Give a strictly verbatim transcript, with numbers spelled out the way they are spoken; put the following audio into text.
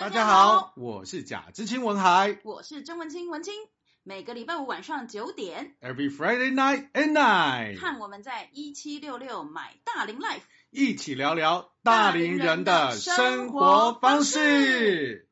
大家好，我是贾知青文海， 我是曾文清文清。每个礼拜五晚上九点 ，Every Friday night at nine， 看我们在一七六六买大龄 Life， 一起聊聊大龄人的生活方式。